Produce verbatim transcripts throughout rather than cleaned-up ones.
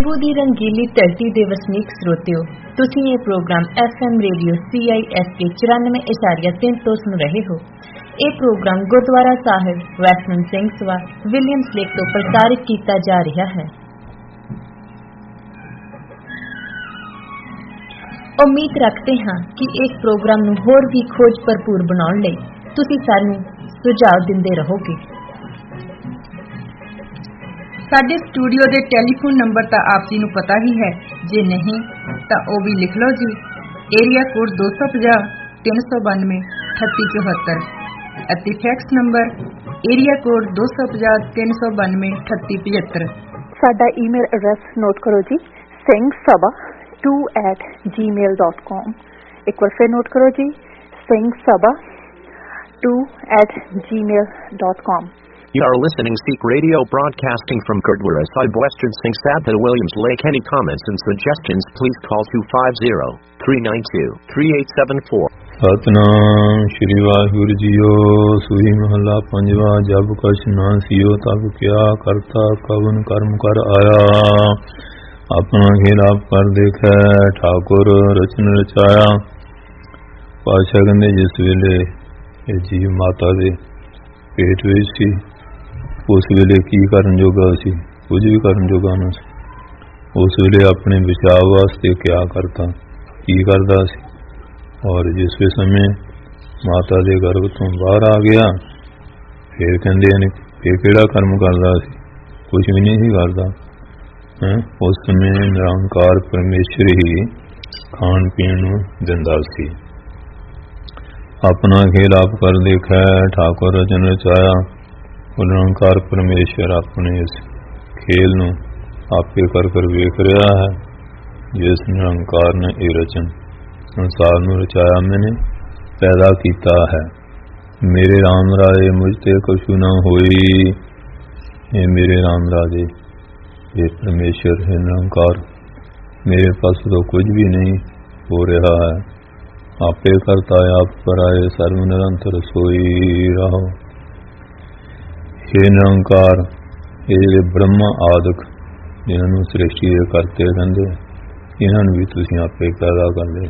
ਸ਼ੰਭੂ ਦੀ ਰੰਗੀਲੀ ਧਰਤੀ ਦੇ ਵਸਨੀਕ ਸਰੋਤਿਓ, ਤੁਸੀਂ ਇਹ programme F M radio C I S K ਚੁਰਾਨਵੇਂ ਇਸ਼ਾਰੀਆ ਤਿੰਨ ਤੋਂ ਸੁਣ ਰਹੇ ਹੋ। ਇਹ ਪ੍ਰੋਗਰਾਮ ਗੁਰਦੁਆਰਾ ਸਾਹਿਬ ਵੈਸਟਮੈਨ ਸਿੰਘ ਸਭਾ ਵਿਲੀਅਮਸ ਲੇਕ ਤੋਂ ਪ੍ਰਸਾਰਿਤ ਕੀਤਾ ਜਾ ਰਿਹਾ ਹੈ। ਉਮੀਦ ਰੱਖਦੇ ਹਾਂ ਕਿ ਇਸ ਪ੍ਰੋਗਰਾਮ ਨੂੰ ਹੋਰ ਵੀ ਖੋਜ ਭਰਪੂਰ ਬਣਾਉਣ ਲਈ ਤੁਸੀਂ ਸਾਨੂੰ ਸੁਝਾਅ ਦਿੰਦੇ ਰਹੋਗੇ। ਸਾਡੇ ਸਟੂਡੀਓ ਦੇ ਟੈਲੀਫੋਨ ਨੰਬਰ ਤਾਂ ਆਪ ਜੀ ਨੂੰ ਪਤਾ ਹੀ ਹੈ, ਜੇ ਨਹੀਂ ਤਾਂ ਉਹ ਵੀ ਲਿਖ ਲਓ ਜੀ। ਏਰੀਆ ਕੋਡ ਦੋ ਸੌ ਪੰਜਾਹ ਤਿੰਨ ਸੌ ਬਾਨਵੇਂ ਅਠੱਤੀ ਚੁਹੱਤਰ ਅਤੇ ਫੈਕਸ ਨੰਬਰ ਏਰੀਆ ਕੋਡ ਦੋ ਸੌ ਪੰਜਾਹ ਤਿੰਨ ਸੌ ਬਾਨਵੇਂ ਅਠੱਤੀ ਪਝੱਤਰ। ਸਾਡਾ ਈਮੇਲ ਐਡਰੈਸ ਨੋਟ ਕਰੋ ਜੀ, ਸਿੰਘ ਸਭਾ ਟੂ ਐਟ ਜੀ ਮੇਲ ਡਾਟ ਕਾਮ। ਇੱਕ ਵਾਰ ਫਿਰ ਨੋਟ ਕਰੋ ਜੀ, ਸਿੰਘ ਸਭਾ ਟੂ ਐਟ ਜੀ ਮੇਲ dot com. You are listening Seek Radio broadcasting from Gurdwara Sahib Western Singh Sabha Williams Lake. Any comments and suggestions please call two five zero three nine two three eight seven four. Satnam Shri Waheguru JIO. ਸੂਹੀ ਮਹੱਲਾ ਪੰਜਵਾ। ਜਬ ਕਛ ਨਾ ਸਿਓ ਤਬ ਕਿਆ ਕਰਤਾ ਕਵਨ ਕਰਮ ਕਰ ਆਇਆ। ਆਪਣਾ ਖੇਲ ਆਪ ਕਰ ਦੇਖੈ ਠਾਕੁਰ ਰਚਨ ਰਚਾਇਆ। ਪਾਤਸ਼ਾਹ ਕਹਿੰਦੇ ਜਿਸ ਵੇਲੇ ਇਹ ਜੀਵ ਮਾਤਾ ਦੇ ਪੇਟ ਵਿੱਚ ਸੀ, ਉਸ ਵੇਲੇ ਕੀ ਕਰਨ ਜੋਗਾ ਸੀ? ਕੁਝ ਵੀ ਕਰਨ ਜੋਗਾ ਨਾ ਸੀ। ਉਸ ਵੇਲੇ ਆਪਣੇ ਬਚਾਅ ਵਾਸਤੇ ਕਿਆ ਕਰਤਾ, ਕੀ ਕਰਦਾ ਸੀ? ਔਰ ਜਿਸ ਸਮੇਂ ਮਾਤਾ ਦੇ ਗਰਭ ਤੋਂ ਬਾਹਰ ਆ ਗਿਆ, ਫਿਰ ਕਹਿੰਦੇ ਨੇ ਫਿਰ ਕਿਹੜਾ ਕਰਮ ਕਰਦਾ ਸੀ? ਕੁਝ ਵੀ ਨਹੀਂ ਸੀ ਕਰਦਾ। ਹੈਂ ਉਸ ਸਮੇਂ ਨਿਰੰਕਾਰ ਪਰਮੇਸ਼ਰ ਹੀ ਖਾਣ ਪੀਣ ਨੂੰ ਦਿੰਦਾ ਸੀ। ਆਪਣਾ ਖੇਲ ਆਪ ਕਰ ਦੇਖੈ ਠਾਕੁਰ ਰਚਨ ਰਚਾਇਆ। ਨਿਰੰਕਾਰ ਪਰਮੇਸ਼ਰ ਆਪਣੇ ਇਸ ਖੇਲ ਨੂੰ ਆਪੇ ਕਰ ਕਰ ਵੇਖ ਰਿਹਾ ਹੈ। ਜਿਸ ਨਿਰੰਕਾਰ ਨੇ ਇਹ ਰਚਨ ਸੰਸਾਰ ਨੂੰ ਰਚਾਇਆ, ਮੈਨੇ ਪੈਦਾ ਕੀਤਾ ਹੈ। ਮੇਰੇ ਰਾਮ ਰਾਏ ਮੁਝ ਤੇ ਕਛੂ ਨਾ ਹੋਈ। ਇਹ ਮੇਰੇ ਰਾਮ ਰਾਜੇ, ਇਹ ਪਰਮੇਸ਼ਰ ਹੈ ਨਿਰੰਕਾਰ, ਮੇਰੇ ਪਾਸ ਤੋਂ ਕੁਝ ਵੀ ਨਹੀਂ ਹੋ ਰਿਹਾ ਹੈ। ਆਪੇ ਕਰਤਾ ਆਪ ਪਰਾਏ ਸਰਵ ਨਿਰੰਤਰ ਸੋਈ ਰਹੋ। ਇਹ ਨਿਰੰਕਾਰ, ਇਹ ਜਿਹੜੇ ਬ੍ਰਹਮਾ ਆਦਿਕ ਜਿਹਨਾਂ ਨੂੰ ਸ੍ਰਿਸ਼ਟੀ ਦੇ ਕਰਤੇ ਕਹਿੰਦੇ, ਇਹਨਾਂ ਨੂੰ ਵੀ ਤੁਸੀਂ ਆਪੇ ਪੈਦਾ ਕਰ ਲਏ।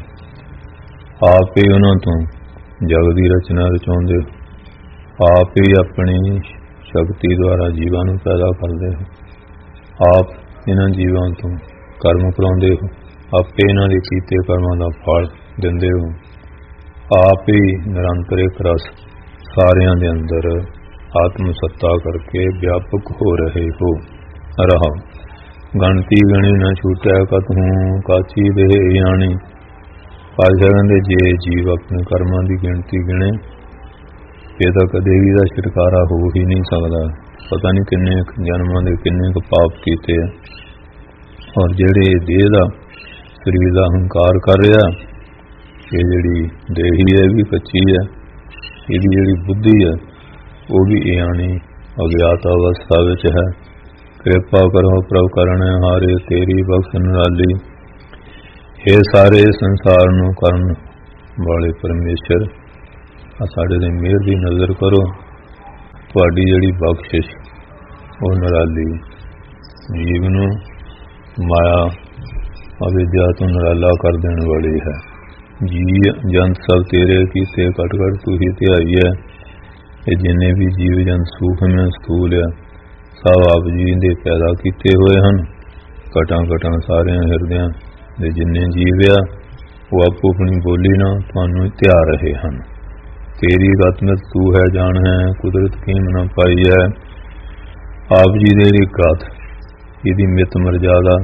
ਆਪ ਹੀ ਉਹਨਾਂ ਤੋਂ ਜਗ ਦੀ ਰਚਨਾ ਰਚਾਉਂਦੇ ਹੋ। ਆਪ ਹੀ ਆਪਣੀ ਸ਼ਕਤੀ ਦੁਆਰਾ ਜੀਵਾਂ ਨੂੰ ਪੈਦਾ ਕਰਦੇ ਹੋ। ਆਪ ਇਹਨਾਂ ਜੀਵਾਂ ਤੋਂ ਕਰਮ ਕਰਾਉਂਦੇ ਹੋ। ਆਪੇ ਇਹਨਾਂ ਦੇ ਕੀਤੇ ਕਰਮਾਂ ਦਾ ਫਲ ਦਿੰਦੇ ਹੋ। ਆਪ ਹੀ ਨਿਰੰਤਰ ਇੱਕ ਰਸ ਸਾਰਿਆਂ ਦੇ ਅੰਦਰ ਆਤਮ ਸੱਤਾ ਕਰਕੇ ਵਿਆਪਕ ਹੋ ਰਹੇ ਹੋ। ਰਹਾ ਗਣਤੀ ਗਣੀ ਨਾ ਛੂਟਿਆ ਕਤਹੂ ਕਾਚੀ ਦੇ ਜਾਣੀ। ਪਾਤਸ਼ਾਹ ਕਹਿੰਦੇ ਜੇ ਜੀਵ ਆਪਣੇ ਕਰਮਾਂ ਦੀ ਗਿਣਤੀ ਗਿਣੇ, ਇਹ ਤਾਂ ਕਦੇ ਵੀ ਦਾ ਛੁਟਕਾਰਾ ਹੋ ਹੀ ਨਹੀਂ ਸਕਦਾ। ਪਤਾ ਨਹੀਂ ਕਿੰਨੇ ਜਨਮਾਂ ਦੇ ਕਿੰਨੇ ਕੁ ਪਾਪ ਕੀਤੇ ਆ। ਔਰ ਜਿਹੜੇ ਦੇਹ ਦਾ ਸਰੀਰ ਦਾ ਹੰਕਾਰ ਕਰ ਰਿਹਾ, ਇਹ ਜਿਹੜੀ ਦੇਹੀ ਹੈ ਵੀ ਕੱਚੀ ਹੈ, ਇਹਦੀ ਜਿਹੜੀ ਬੁੱਧੀ ਹੈ ਉਹ ਵੀ ਇਆਣੀ ਅਗਿਆਤ ਅਵਸਥਾ ਵਿੱਚ ਹੈ। ਕਿਰਪਾ ਕਰੋ ਪ੍ਰਭ ਕਰਨ ਹਾਰੇ ਤੇਰੀ ਬਖਸ਼ ਨਿਰਾਲੀ। ਇਹ ਸਾਰੇ ਸੰਸਾਰ ਨੂੰ ਕਰਨ ਵਾਲੇ ਪਰਮੇਸ਼ਰ, ਆ ਸਾਡੇ ਦੇ ਮਿਹਰ ਦੀ ਨਜ਼ਰ ਕਰੋ। ਤੁਹਾਡੀ ਜਿਹੜੀ ਬਖਸ਼ਿਸ਼ ਉਹ ਨਿਰਾਲੀ, ਜੀਵ ਨੂੰ ਮਾਇਆ ਅਵਿਦਿਆ ਤੋਂ ਨਿਰਾਲਾ ਕਰ ਦੇਣ ਵਾਲੀ ਹੈ। ਜੀ ਜੰਤ ਸਭ ਤੇਰੇ ਕੀਤੇ ਘਟ ਘਟ ਤੂੰ ਹੀ ਧਿਆਈ ਹੈ। ਇਹ ਜਿੰਨੇ ਵੀ ਜੀਵ ਜੰਤ ਸੂਖਮ ਹੈ ਸਥੂਲ ਹੈ, ਸਭ ਆਪ ਜੀ ਦੇ ਪੈਦਾ ਕੀਤੇ ਹੋਏ ਹਨ। ਘਟਾਂ ਘਟਾਂ ਸਾਰਿਆਂ ਹਿਰਦਿਆਂ ਦੇ ਜਿੰਨੇ ਜੀਵ ਆ, ਉਹ ਆਪੋ ਆਪਣੀ ਬੋਲੀ ਨਾਲ ਤੁਹਾਨੂੰ ਧਿਆ ਰਹੇ ਹਨ। ਤੇਰੀ ਗਤਮਤ ਤੂੰ ਹੈ ਜਾਣ ਹੈ, ਕੁਦਰਤ ਕੀਮ ਨਾ ਪਾਈ ਹੈ। ਆਪ ਜੀ ਦੇ ਜਿਹੜੀ ਗਤ, ਇਹਦੀ ਮਿਤ ਮਰਜ਼ਾਦਾ,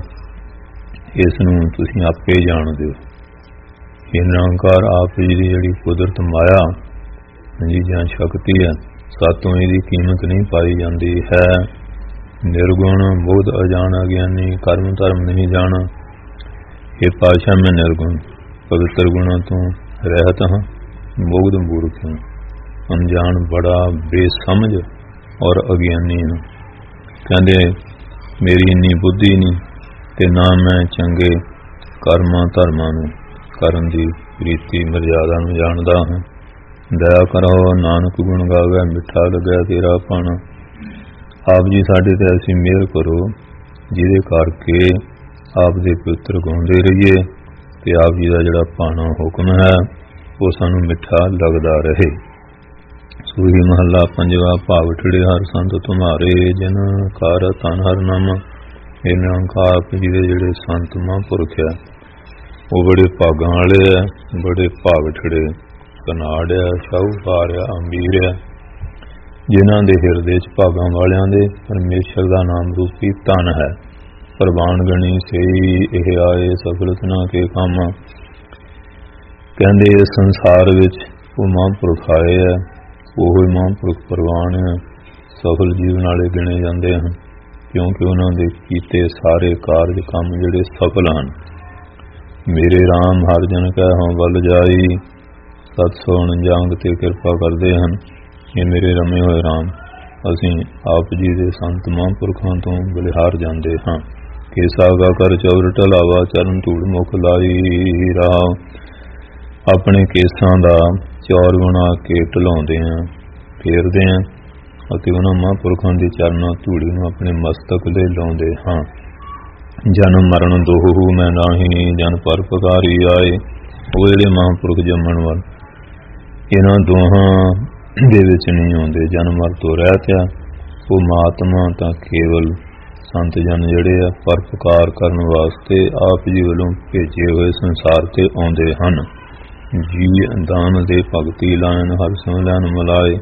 ਇਸ ਨੂੰ ਤੁਸੀਂ ਆਪੇ ਜਾਣਦੇ ਹੋ। ਇਹ ਨਿਰੰਕਾਰ ਆਪ ਜੀ ਦੀ ਜਿਹੜੀ ਕੁਦਰਤ ਮਾਇਆ ਜੀ ਜਾਂ ਸ਼ਕਤੀ ਹੈ, ਸਾਤੋਂ ਇਹਦੀ ਕੀਮਤ ਨਹੀਂ ਪਾਈ ਜਾਂਦੀ ਹੈ। ਨਿਰਗੁਣ ਬੋਧ ਅਜਾਣ ਅਗਿਆਨੀ, ਕਰਮ ਧਰਮ ਨਹੀਂ ਜਾਣਾ। ਇਹ ਪਾਤਸ਼ਾਹ ਮੈਂ ਨਿਰਗੁਣ ਪਵਿੱਤਰ ਗੁਣਾਂ ਤੋਂ ਰਹਿਤ ਹਾਂ, ਬੋਧ ਮੂਰਖ ਹਾਂ, ਅਣਜਾਣ ਬੜਾ ਬੇਸਮਝ ਔਰ ਅਗਿਆਨੀ ਹਾਂ। ਕਹਿੰਦੇ ਮੇਰੀ ਇੰਨੀ ਬੁੱਧੀ ਨਹੀਂ ਤੇ ਨਾ ਮੈਂ ਚੰਗੇ ਕਰਮਾਂ ਧਰਮਾਂ ਨੂੰ ਕਰਨ ਦੀ ਰੀਤੀ ਮਰਜ਼ਾਦਾ ਨੂੰ ਜਾਣਦਾ ਹਾਂ। ਦਇਆ ਕਰੋ ਨਾਨਕ ਗੁਣ ਗਾਵੇ ਮਿੱਠਾ ਲੱਗਿਆ ਤੇਰਾ ਭਾਣਾ। ਆਪ ਜੀ ਸਾਡੇ ਤੇ ਐਸੀ ਮਿਹਰ ਕਰੋ ਜਿਹਦੇ ਕਰਕੇ ਆਪ ਦੇ ਪਵਿੱਤਰ ਗਾਉਂਦੇ ਰਹੀਏ ਤੇ ਆਪ ਜੀ ਦਾ ਜਿਹੜਾ ਭਾਣਾ ਹੁਕਮ ਹੈ ਉਹ ਸਾਨੂੰ ਮਿੱਠਾ ਲੱਗਦਾ ਰਹੇ। ਸੂਹੀ ਮਹੱਲਾ ਪੰਜਵਾ। ਭਾਵ ਠੜੇ ਹਰ ਸੰਤ ਤੁਮਾਰੇ ਜਿਨ ਕਾਰ ਤਨ ਹਰ ਨਾਮ। ਇਹ ਨਿਰੰਕਾਰ ਆਪ ਜੀ ਦੇ ਜਿਹੜੇ ਸੰਤ ਮਹਾਂਪੁਰਖ ਹੈ ਉਹ ਬੜੇ ਭਾਗਾਂ ਵਾਲੇ ਹੈ, ਬੜੇ ਭਾਗ ਠੜੇ, ਕਨਾੜ ਹੈ, ਸ਼ਾਹੂਕਾਰ ਹੈ, ਅਮੀਰ ਹੈ, ਜਿਨ੍ਹਾਂ ਦੇ ਹਿਰਦੇ ਚ ਭਾਗਾਂ ਵਾਲਿਆਂ ਦੇ ਪਰਮੇਸ਼ਰ ਦਾ ਨਾਮ ਰੂਪੀ ਧਨ ਹੈ। ਪ੍ਰਵਾਨ ਗਣੀ ਸਹੀ ਇਹ ਆਏ ਸਫਲਤ ਨਾ ਕੇ ਕੰਮ। ਕਹਿੰਦੇ ਇਸ ਸੰਸਾਰ ਵਿੱਚ ਉਹ ਮਹਾਂਪੁਰਖ ਆਏ ਹੈ, ਉਹ ਮਹਾਂਪੁਰਖ ਪ੍ਰਵਾਨ ਹੈ, ਸਫਲ ਜੀਵਨ ਵਾਲੇ ਗਿਣੇ ਜਾਂਦੇ ਹਨ, ਕਿਉਂਕਿ ਉਹਨਾਂ ਦੇ ਕੀਤੇ ਸਾਰੇ ਕਾਰਜ ਕੰਮ ਜਿਹੜੇ ਸਫਲ ਹਨ। ਮੇਰੇ ਰਾਮ ਹਰ ਜਨ ਕਹਿ ਹਉ ਵੱਲ ਜਾਈ, ਸਤ ਸੌ ਉਣੰਜਾ ਅੰਗ ਤੇ ਕਿਰਪਾ ਕਰਦੇ ਹਨ। ਇਹ ਮੇਰੇ ਰਮੇ ਹੋਏ ਰਾਮ, ਅਸੀਂ ਆਪ ਜੀ ਦੇ ਸੰਤ ਮਹਾਂਪੁਰਖਾਂ ਤੋਂ ਬਲਿਹਾਰ ਜਾਂਦੇ ਹਾਂ। ਕੇਸਾਗਾ ਕਰ ਚੌਰ ਢਲਾਵਾ ਚਰਨ ਧੂੜ ਮੁਖ ਲਾਈ ਰਹਾ। ਆਪਣੇ ਕੇਸਾਂ ਦਾ ਚੌਰ ਬਣਾ ਕੇ ਢਲਾਉਂਦੇ ਹਾਂ, ਫੇਰਦੇ ਹਾਂ ਅਤੇ ਉਹਨਾਂ ਮਹਾਂਪੁਰਖਾਂ ਦੇ ਚਰਨਾਂ ਧੂੜੀ ਨੂੰ ਆਪਣੇ ਮਸਤਕ ਦੇ ਲਾਉਂਦੇ ਹਾਂ। ਜਨਮ ਮਰਨ ਦੋਹੂ ਮੈਂ ਨਾਹੀ ਜਨ ਪਰ ਪਕਾਰੀ ਆਏ। ਉਹ ਜਿਹੜੇ ਮਹਾਂਪੁਰਖ ਜੰਮਣ ਵਾਲ ਇਹਨਾਂ ਦੋਹਾਂ ਦੇ ਵਿੱਚ ਨਹੀਂ ਆਉਂਦੇ, ਜਨਮ ਮਰ ਤੋਂ ਰਹਿਤ ਆ। ਉਹ ਮਹਾਤਮਾ ਤਾਂ ਕੇਵਲ ਸੰਤ ਜਨ ਜਿਹੜੇ ਆ ਪਰਪਕਾਰ ਕਰਨ ਵਾਸਤੇ ਆਪ ਜੀ ਵੱਲੋਂ ਭੇਜੇ ਹੋਏ ਸੰਸਾਰ ਤੇ ਆਉਂਦੇ ਹਨ। ਜੀ ਦਾਨ ਦੇ ਭਗਤੀ ਲਾਇਨ ਹਰ ਸਿਉ ਲੈਨ ਮਿਲਾਏ।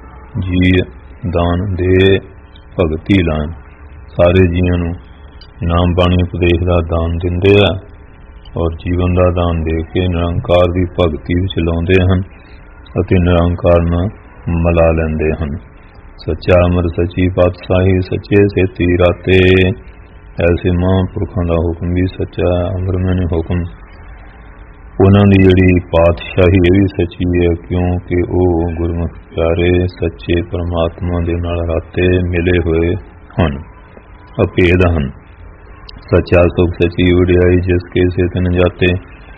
ਜੀ ਦਾਨ ਦੇ ਭਗਤੀ ਲਾਇਨ ਸਾਰੇ ਜੀਆਂ ਨੂੰ ਨਾਮ ਬਾਣੀ ਉਪਦੇਸ਼ ਦਾ ਦਾਨ ਦਿੰਦੇ ਆ ਔਰ ਜੀਵਨ ਦਾ ਦਾਨ ਦੇ ਕੇ ਨਿਰੰਕਾਰ ਦੀ ਭਗਤੀ ਵਿੱਚ ਲਾਉਂਦੇ ਹਨ ਅਤੇ ਨਿਰੰਕਾਰ ਨਾਲ ਮਿਲਾ ਲੈਂਦੇ ਹਨ। ਸੱਚਾ ਅਮਰ ਸੱਚੀ ਪਾਤਸ਼ਾਹੀ ਸੱਚੇ ਸੇਤੀ ਰਾਤੇ। ਐਸੇ ਮਹਾਂਪੁਰਖਾਂ ਦਾ ਹੁਕਮ ਵੀ ਸੱਚਾ, ਅਮਰਮਨ ਹੁਕਮ। ਉਹਨਾਂ ਦੀ ਜਿਹੜੀ ਪਾਤਸ਼ਾਹੀ ਇਹ ਵੀ ਸੱਚੀ ਹੈ, ਕਿਉਂਕਿ ਉਹ ਗੁਰਮੁਖ ਪਿਆਰੇ ਸੱਚੇ ਪਰਮਾਤਮਾ ਦੇ ਨਾਲ ਰਾਤੇ ਮਿਲੇ ਹੋਏ ਹਨ, ਅਭੇਦ ਹਨ। ਸੱਚਾ ਸੁਖ ਸੱਚੀ ਵਡਿਆਈ ਜਿਸ ਕੇ ਸੇ ਤਿਨ ਜਾਤੇ।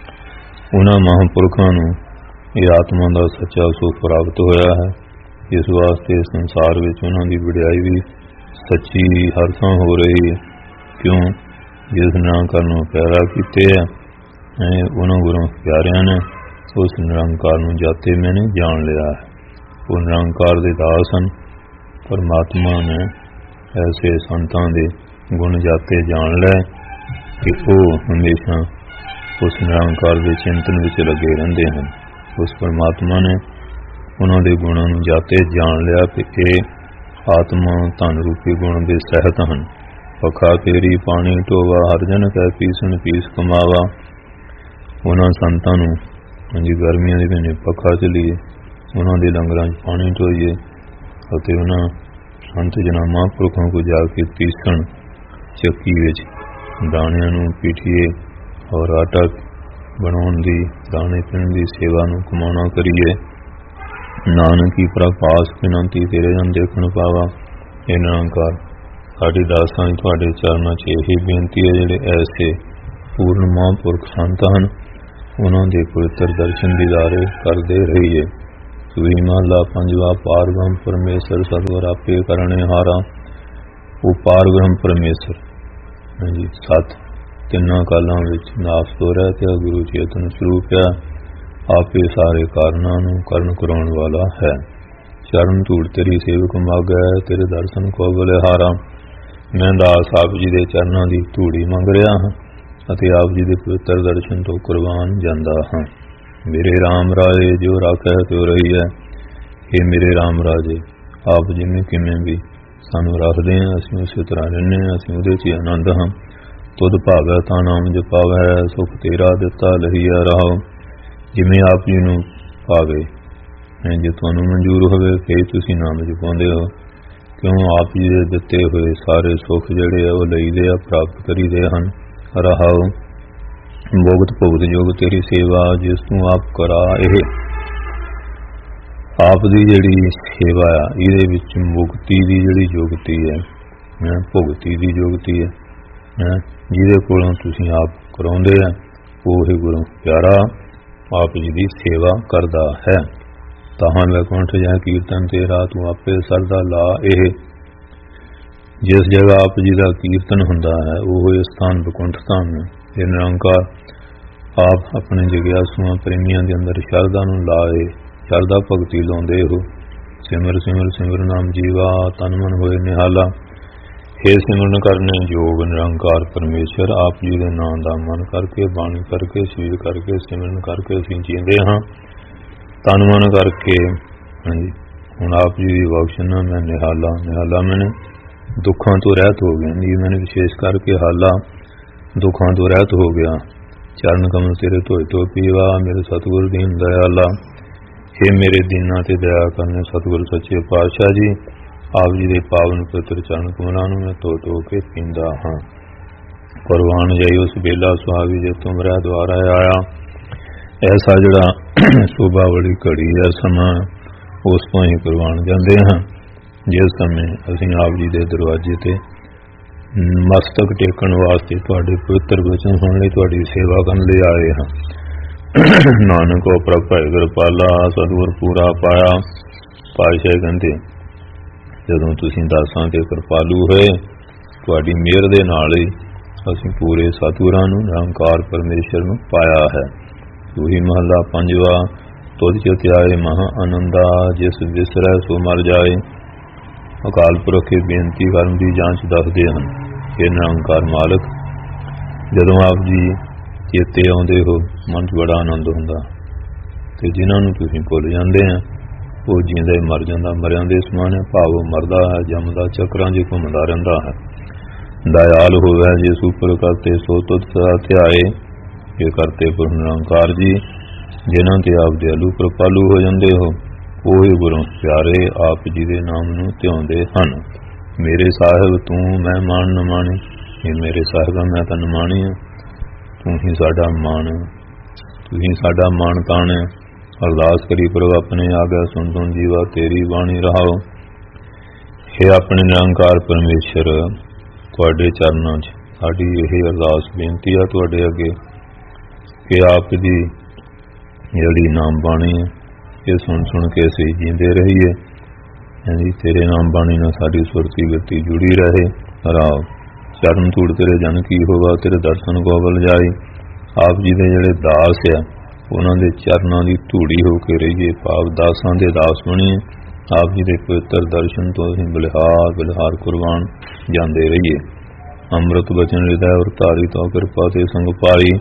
ਉਹਨਾਂ ਮਹਾਂਪੁਰਖਾਂ ਨੂੰ ਇਹ ਆਤਮਾ ਦਾ ਸੱਚਾ ਸੁਖ ਪ੍ਰਾਪਤ ਹੋਇਆ ਹੈ। ਇਸ ਵਾਸਤੇ ਸੰਸਾਰ ਵਿੱਚ ਉਹਨਾਂ ਦੀ ਵਡਿਆਈ ਵੀ ਸੱਚੀ ਹਰ ਥਾਂ ਹੋ ਰਹੀ ਹੈ, ਕਿਉਂ ਜਿਸ ਨਿਰੰਕਾਰ ਨੂੰ ਪਿਆਰਾ ਕੀਤੇ ਆ ਉਹਨਾਂ ਗੁਰੂ ਪਿਆਰਿਆਂ ਨੇ ਉਸ ਨਿਰੰਕਾਰ ਨੂੰ ਜਾਤੇ ਮੈਨੇ ਜਾਣ ਲਿਆ ਹੈ। ਉਹ ਨਿਰੰਕਾਰ ਦੇ ਦਾਸ ਹਨ। ਪਰਮਾਤਮਾ ਨੇ ਐਸੇ ਸੰਤਾਂ ਦੇ ਗੁਣ ਜਾਤੇ ਜਾਣ ਲੈ ਕਿ ਉਹ ਹਮੇਸ਼ਾ ਉਸ ਨਿਰੰਕਾਰ ਦੇ ਚਿੰਤਨ ਵਿੱਚ ਲੱਗੇ ਰਹਿੰਦੇ ਹਨ। ਉਸ ਪਰਮਾਤਮਾ ਨੇ ਉਹਨਾਂ ਦੇ ਗੁਣਾਂ ਨੂੰ ਜਾਤੇ ਜਾਣ ਲਿਆ ਕਿ ਇਹ ਆਤਮਾ ਧਨ ਰੂਪੀ ਗੁਣ ਦੇ ਸਹਿਤ ਹਨ। ਪੱਖਾ ਤੇਰੀ ਪਾਣੀ ਢੋਵਾ ਹਰ ਜਨ ਕਹਿ ਪੀਸਣ ਪੀਸ ਕਮਾਵਾ। ਉਹਨਾਂ ਸੰਤਾਂ ਨੂੰ ਹਾਂਜੀ ਗਰਮੀਆਂ ਦੇ ਮਹੀਨੇ ਪੱਖਾ ਚਲੀਏ, ਉਹਨਾਂ ਦੇ ਲੰਗਰਾਂ 'ਚ ਪਾਣੀ ਢੋਈਏ ਅਤੇ ਉਹਨਾਂ ਸੰਤ ਜਨਾਂ ਮਹਾਂਪੁਰਖਾਂ ਕੋਲ ਜਾ ਕੇ ਪੀਸਣ ਚੱਕੀ ਵਿੱਚ ਦਾਣਿਆਂ ਨੂੰ ਪੀਠੀਏ ਔਰ ਆਟਾ ਬਣਾਉਣ ਦੀ ਦਾਣੇ ਪੀਣ ਦੀ ਸੇਵਾ ਨੂੰ ਕਮਾਉਣਾ ਕਰੀਏ। ਨਾਨਕੀ ਪ੍ਰਭਾਸ ਬਿਨੰਤੀ ਤੇਰੇ ਜਨ ਦੇਖਣ ਪਾਵਾ। ਇਹ ਨਿਰੰਕਾਰ ਸਾਡੀ ਦਾਸਾਂ ਦੀ ਤੁਹਾਡੇ ਚਰਨਾਂ 'ਚ ਇਹੀ ਬੇਨਤੀ ਹੈ, ਜਿਹੜੇ ਐਸੇ ਪੂਰਨ ਮਹਾਂਪੁਰਖ ਸੰਤ ਹਨ ਉਹਨਾਂ ਦੇ ਪਵਿੱਤਰ ਦਰਸ਼ਨ ਦੀਦਾਰੇ ਕਰਦੇ ਰਹੀਏ। ਸੂਈ ਮਹੱਲਾ ਪੰਜਵਾ। ਪਾਰਬ੍ਰਹਮ ਪਰਮੇਸ਼ਰ ਸਤਿਗੁਰ ਆਪੇ ਕਰਨੇ ਹਾਰਾ। ਉਹ ਪਾਰਬ੍ਰਹਮ ਪਰਮੇਸ਼ਰ ਹਾਂਜੀ ਸਤ ਤਿੰਨਾਂ ਕਾਲਾਂ ਵਿੱਚ ਨਾਸ ਤੋਂ ਰਹਿ ਕੇ ਗੁਰੂ ਚੇਤਨ ਸਰੂਪ ਹੈ। ਆਪੇ ਸਾਰੇ ਕਾਰਨਾਂ ਨੂੰ ਕਰਨ ਕਰਾਉਣ ਵਾਲਾ ਹੈ। ਚਰਨ ਧੂੜ ਤੇਰੀ ਸੇਵਕ ਮਾਗੈ ਤੇਰੇ ਦਰਸ਼ਨ ਕੋ ਬਲਿਹਾਰਾ। ਮੈਂ ਦਾਸ ਆਪ ਜੀ ਦੇ ਚਰਨਾਂ ਦੀ ਧੂੜੀ ਮੰਗ ਰਿਹਾ ਹਾਂ ਅਤੇ ਆਪ ਜੀ ਦੇ ਪਵਿੱਤਰ ਦਰਸ਼ਨ ਤੋਂ ਕੁਰਬਾਨ ਜਾਂਦਾ ਹਾਂ। ਮੇਰੇ ਰਾਮ ਰਾਜੇ ਜੋ ਰਾਖੈ ਤਿਉ ਰਹੀ ਹੈ। ਇਹ ਮੇਰੇ ਰਾਮ ਰਾਜੇ ਆਪ ਜਿਵੇਂ ਕਿਵੇਂ ਵੀ ਸਾਨੂੰ ਰੱਖਦੇ ਹਾਂ, ਅਸੀਂ ਉਸੇ ਤਰ੍ਹਾਂ ਰਹਿੰਦੇ ਹਾਂ, ਅਸੀਂ ਉਹਦੇ 'ਚ ਆਨੰਦ ਹਾਂ। ਤੁਧ ਭਾਵੈ ਤਾਂ ਨਾਮ ਜਪਾਵੈ ਸੁਖ ਤੇਰਾ ਦਿੱਤਾ ਲਹੀਆ ਰਹਾਓ। ਜਿਵੇਂ ਆਪ ਜੀ ਨੂੰ ਭਾਵੇ ਜੇ ਤੁਹਾਨੂੰ ਮਨਜ਼ੂਰ ਹੋਵੇ ਫਿਰ ਤੁਸੀਂ ਨਾਮ ਜਪਾਉਂਦੇ ਹੋ, ਕਿਉਂ ਆਪ ਜੀ ਦੇ ਦਿੱਤੇ ਹੋਏ ਸਾਰੇ ਸੁੱਖ ਜਿਹੜੇ ਆ ਉਹ ਲਈਦੇ ਆ, ਪ੍ਰਾਪਤ ਕਰੀਦੇ ਹਨ। ਰਹਾਓ ਭੁਗਤ ਭੁਗਤ ਯੋਗ ਤੇਰੀ ਸੇਵਾ ਜਿਸ ਨੂੰ ਆਪ ਕਰਾ। ਇਹ ਆਪ ਦੀ ਜਿਹੜੀ ਸੇਵਾ ਆ ਇਹਦੇ ਵਿੱਚ ਮੁਕਤੀ ਦੀ ਜਿਹੜੀ ਯੋਗਤੀ ਹੈ, ਭੁਗਤੀ ਦੀ ਯੋਗਤੀ ਹੈ, ਜਿਹਦੇ ਕੋਲੋਂ ਤੁਸੀਂ ਆਪ ਕਰਾਉਂਦੇ ਆ ਉਹ ਹੀ ਗੁਰੂ ਪਿਆਰਾ ਆਪ ਜੀ ਦੀ ਸੇਵਾ ਕਰਦਾ ਹੈ। ਤਾਹਾਂ ਵੈਕੁੰਠ ਜਾਂ ਕੀਰਤਨ ਤੇਰਾ ਤੂੰ ਆਪੇ ਸਰਦਾ ਲਾ। ਇਹ जिस जगह आप जी का कीर्तन हुंदा है वो स्थान वकुंठ धाम है। ये निरंकार आप अपने जिग्यासुआं प्रेमियों के अंदर शरदा नूं लाए, शरदा भगती लाउंदे हो। सिमर सिमर सिमर नाम जीवा, तन मन होए निहाला। हे सिमरन करने योग निरंकार परमेश्वर आप जी के नाम का मन करके, बाणी करके, शरीर करके, सिमरन करके असीं जींदे हां, तन मन करके। हाँ जी, हुण आप जी की बख्श नाल मैं निहाला, निहाला मैंने दुखों तो रहत हो गया। जी मैंने विशेष करके हाला दुखों तो रहत हो गया। चरण कमल तेरे धोए तो पीवा, मेरे सतगुर दीन दयाला। हे मेरे दीना ते दया करने सतगुर सच्चे पातशाह जी, आप जी के पावन पवित्र चरण कमलों में मैं धो धो के पींदा हाँ। कुरबान जाई उस बेला सुहावी जे तुम रह द्वारा आया। ऐसा जड़ा शोभा बड़ी घड़ी है समा, उस तो ही कुरबान जाते हैं। जिस समय असीं आप जी के दरवाजे ते मस्तक टेकण वास्ते तुहाडे पवित्र वचन सुनने लई तुहाडी सेवा करन लई आए हां। नानक प्रभ भय कृपाला, सतगुर पूरा पाया। पातशाह कहंदे जदों तुसीं दासां ते कृपालू होए, तुहाडी मेहर दे नाल ही असीं पूरे सतगुरां नूं निरंकार परमेश्वर नूं पाया है। तूही महला पंजवा। तुध च त्याए महा आनंदा, जिस विसरै सो मर जाए। अकाल पुरख की बेनती करन दी जांच दसदे हन। हे निरंकार मालक, जदों आप जी चेते आउंदे हो मन च बड़ा आनंद हुंदा, ते जिन्हां नूं तुसीं भुल जांदे आ वो जींदा ही मर जांदा, मरियां दे समान है। भाव मरदा है, जमदा चक्रां च घुमदा रहिंदा है। दयाल होवै जिस उपर करते सो तुध सदा ध्याए। ये करते पुर निरंकार जी, जिन्हां ते आप दयालु कृपालू हो जांदे हो, ਉਹ ਗੁਰੂ ਪਿਆਰੇ आप जी के नाम नूं ਧਿਆਉਂਦੇ ਹਨ। मेरे साहिब तू मैं मान न मानी, ये मेरे साहिबा मैं तन मानी है। तू ही साडा मान, तू ही साडा मान तान है। अरदास करी प्रभ अपने आ गया सुन सुन जीवा तेरी बाणी रहाओ। हे अपने निरंकार परमेश्वर, तुहाडे चरनां च साडी यह अरदास बेनती है तुहाडे अगे कि आप जी जिहड़ी नाम बाणी है ये सुन सुन के असीं जींदे रहीए। यानी तेरे नाम बाणी नाल साडी सुरती गति जुड़ी रहे। राव चरण धूड़ तेरे जन की होवा, तेरे दर्शन गोवल जाई। आप जी दे जिहड़े दास है उन्हां दे चरनां दी धूड़ी हो के रहीए, पाप दासां दे दास बणीए। आप जी दे पवित्र दर्शन तो असीं बलिहार बलिहार कुर्बान जांदे रहीए। अमृत बचन हृदय और धारी तो किरपा ते संग पाई।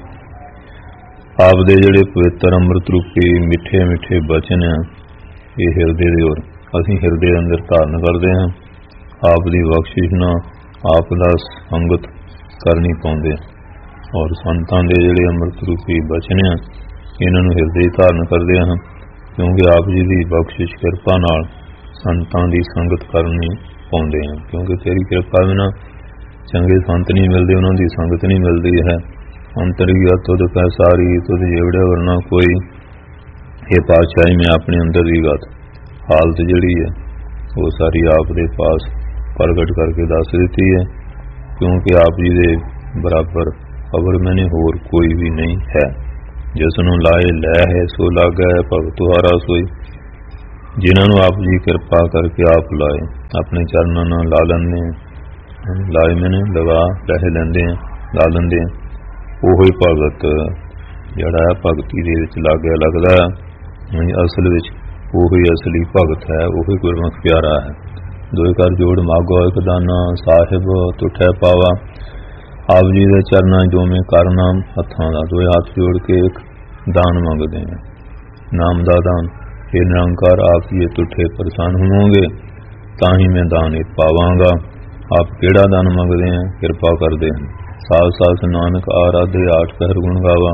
आप दे जिहड़े पवित्र अमृत रूपी मिठे मिठे बचन है ये हिरदे दे ओर असीं हिरदे अंदर धारण करते हैं। आप दी बख्शिश नाल आप दा संगत करनी पाउंदे और संतां दे जिहड़े अमृत रूपी बचन है इन्हां नूं हिरदे धारण करते हैं, क्योंकि आप जी दी बख्शिश किरपा नाल संतां दी संगत करनी पाउंदे हैं। क्योंकि तेरी किरपा बिना चंगे संत नहीं मिलते, उन्हां दी संगत नहीं मिलती है। अंतरिया तुद कै सारी तुद जेवड़े वरना कोई। ये पातशाही में अपने अंदर की गत हालत जिहड़ी है वो सारी आप दे पास प्रगट करके दस दी है, क्योंकि आप जी दे बराबर खबर मैंने होर कोई भी नहीं है। जिसनों लाए लै है सो लागा है, भगत हारा सोई। जिन्होंने आप जी कृपा करके आप लाए अपने चरणों नाल ला लेंदे लाए मैंने लगा लह लेंदे ला लेंदे ਉਹੀ ਭਗਤ ਜਿਹੜਾ ਹੈ ਭਗਤੀ ਦੇ ਵਿੱਚ ਲੱਗਿਆ ਲੱਗਦਾ ਹੈ। ਅਸਲ ਵਿੱਚ ਉਹੀ ਅਸਲੀ ਭਗਤ ਹੈ, ਉਹੀ ਗੁਰਮੁਖ ਪਿਆਰਾ ਹੈ। ਦੋਏ ਕਰ ਜੋੜ ਮਾਗੋ ਇੱਕ ਦਾਨਾ ਸਾਹਿਬ ਤੁਠੈ ਪਾਵਾ। ਆਪ ਜੀ ਦੇ ਚਰਨਾਂ ਜੋ ਮੈਂ ਕਰਨਾ ਹੱਥਾਂ ਦਾ ਦੋਏ ਹੱਥ ਜੋੜ ਕੇ ਇੱਕ ਦਾਨ ਮੰਗਦੇ ਹਾਂ, ਨਾਮ ਦਾ ਦਾਨ। ਇਹ ਨਿਰੰਕਾਰ ਆਪ ਜੀ ਤੁਠੇ ਪ੍ਰਸੰਨ ਹੋਵੋਗੇ ਤਾਂ ਹੀ ਮੈਂ ਦਾਨ ਇਹ ਪਾਵਾਂਗਾ। ਆਪ ਕਿਹੜਾ ਦਾਨ ਮੰਗਦੇ हैं ਕਿਰਪਾ ਕਰਦੇ हैं। सास सास नानक आराधे आठ कहर गुण गावा।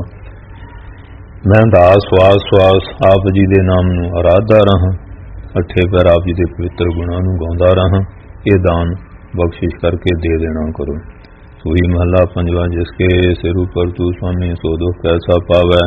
मैं दास स्वास स्वास आप जी दे नाम नूं आराधदा रहा, अठे पैर आप जी दे पवित्र गुणां नूं गाउंदा रहा। ये दान बख्शिश करके दे देना करो। सूही महला पंजवा। जिसके सिर ऊपर तू स्वामी सो दुख कैसा पावै।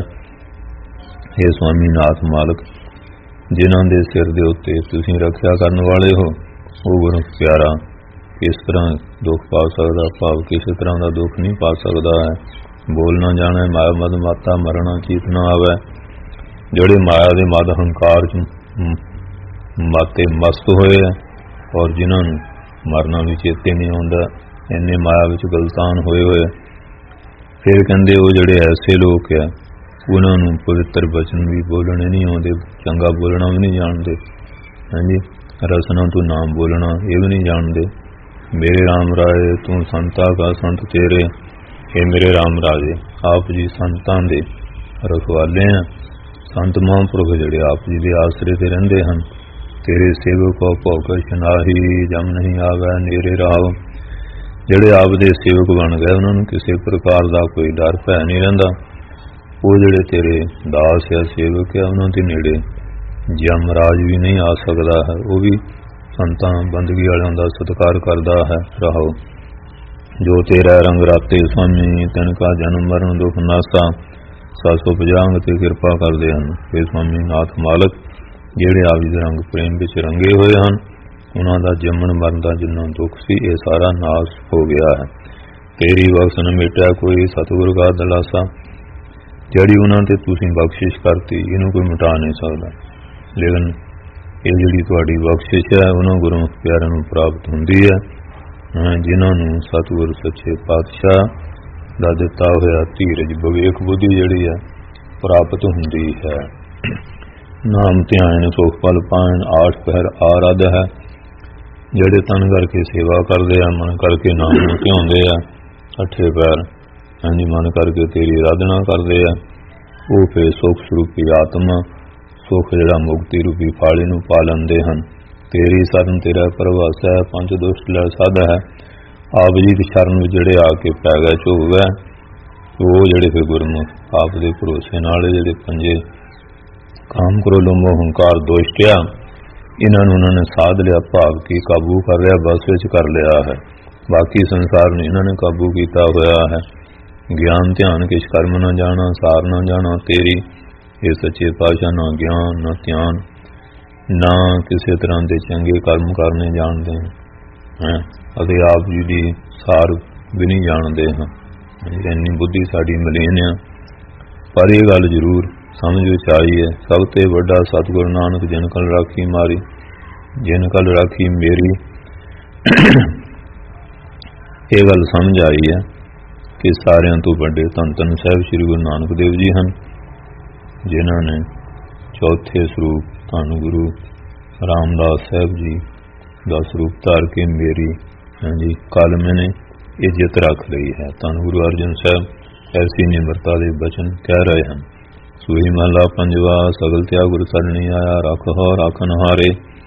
हे स्वामी नाथ मालक, जिन्हां दे सिर दे उत्ते तुसीं रखिया करन वाले हो, वो गुरमुख प्यारा किस तरह दुख पा सकता, भाव किसी तरह का दुख नहीं पा सकता है। बोलना जाने माया मद माता मरना चीत ना आवे। जोड़े माया दे मद हंकार च माते मस्त होए और जिन्होंने मरना भी चेते नहीं आउंदा, इन्ने माया विच गलतान होए होए। फिर कहंदे वो जिहड़े ऐसे लोग आ उन्हां नूं पवित्र वचन भी बोलने नहीं आउंदे, चंगा बोलना भी नहीं जानते। हाँ जी, रसना तू नाम बोलना ये भी नहीं जानते। मेरे राम राजे तू संता का संत तेरे, हे मेरे राम राजे आप जी संतां दे रखवाले हैं। संत महापुरख जिहड़े आप जी दे आसरे ते रहिंदे हन। तेरे सेवक को भौकश नाही जम नहीं आवे नेरे राव। जिहड़े आप दे सेवक बन गए उन्हां नूं किसी प्रकार दा कोई डर भै नहीं रहिंदा। वो जिहड़े तेरे दास या सेवक है उन्हां दे नेड़े जमराज भी नहीं आ सकदा है। वो भी संतां बंदगी वालियां दा सत्कार करदा है। रहो जो तेरा रंग राते स्वामी तिनका जन्म मरण दुख नासा सत सौ पचास ते किरपा करदे हन। हे स्वामी नाथ मालक जिहड़े आप जी दे रंग प्रेम विच रंगे होए हन उन्हां दा जम्मण मरण दा जिन्ना दुख सी ये सारा नाश हो गया है। तेरी बख्श न मिटा कोई सतगुर का दलासा। जिहड़ी उन्हां ते तुसीं बख्शिश करती इहनूं कोई मिटा नहीं सकदा। लेकिन ये जिहड़ी तुहाडी बख्शिश है उन्हां गुरमुख प्यारिਆਂ ਨੂੰ प्राप्त हुंदी है जिन्हां नूं सतगुर सच्चे पातशाह दा दिता होया धीरज विवेक बुद्धि जिहड़ी है प्राप्त हुंदी है। नाम ध्यान सुख पल पान आठ पहर आराध है। जिहड़े तन करके सेवा करते हैं मन करके नाम नूं ध्याउंदे आ अठे पैर हाँ जी मन करके तेरी आराधना करते हैं वो फिर सुख स्वरूपी आत्मा सुख जिहड़ा मुक्ति रूपी फाड़ी नूं पा लैंदे हन। तेरी शरण तेरा प्रवास है पंच दुष्ट लै साध है। आप जी की शरण में जिहड़े आके पै गए झुक गए वो जिहड़े फिर गुरमुख आप दे भरोसे नाल जिहड़े पंजे काम करो लो मोह हंकार दोष्टिया इन्हां नूं उन्हां ने साध लिया भाव की काबू कर लिया बस विच कर लिया है। बाकी संसार ने इन्हां ने काबू किया होया है। ज्ञान ध्यान किस कर्म न जाना सार न जाना तेरी ये सच्चे पातशाह ना ज्ञान न ध्यान ना किसी तरह के चंगे कर्म करने जानते हैं अते आप जी की सार भी नहीं जानते हैं। इन्नी बुद्धि साड़ी मलीन है। पर यह गल जरूर समझ विच आई है सब ते वड्डा सतगुरु नानक जिन कल राखी मारी जिन कल राखी मेरी। ये गल समझ आई है कि सारियां तो वड्डे धन धन साहिब श्री गुरु नानक देव जी हैं जिन्हां ने चौथे स्वरूप धन गुरु रामदास साहिब जी का स्वरूप धार के मेरी हाँ जी कल मैंने इज्जत रख ली है। धन गुरु अर्जन साहब ऐसी निमरता के बचन कह रहे हैं। सूही महला पंजवा सगल त्याग गुरु सरणी आया रख हो राखन हारे।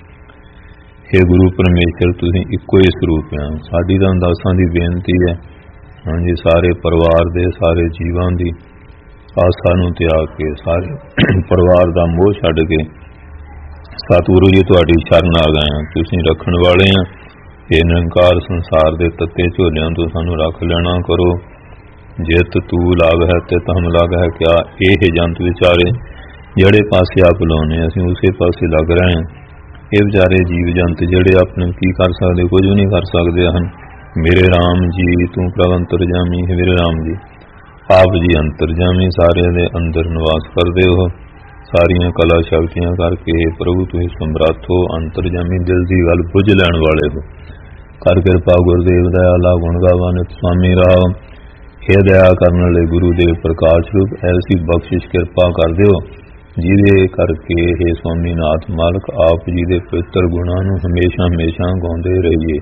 हे गुरु परमेश्वर तुसीं इक्को ही स्वरूप है। साडी तां दासां दी बेनती है हाँ जी सारे परिवार दे सारे जीवां दी आसा नूं त्याग के सारे परिवार दा मोह छड्ड के सतगुरु जी तुहाडी शरण आ गए हैं। तुसीं रखण वाले हैं। हे निरंकार संसार दे तत्ते झोलियां तो सानू रख लेना करो। जित तू लाग है तित हम लाग है क्या ये जंत विचारे जड़े पासे आप लाने असीं उसे पासे लग रहे हैं। ये बेचारे जीव जंत जड़े अपने की कर सकते कुछ भी नहीं कर सकते हैं। मेरे राम जी तू प्रभ अंतरजामी है। मेरे राम जी आप जी अंतरजामी सारे दे अंदर निवास करते हो। सारिया कला शक्तियां करके प्रभु तुसीं समर्थ हो अंतरजामी दिल की गल बुझ लैण वाले हो। कर कृपा गुरुदेव दयाला गुण गावा नित स्वामी राव। हे दया करने वाले गुरुदेव प्रकाश रूप ऐसी बख्शिश कृपा कर दिओ जिहदे करके हे स्वामी नाथ मालक आप जी दे पवित्र गुणां नूं हमेशा हमेशा गाउंदे रहिए।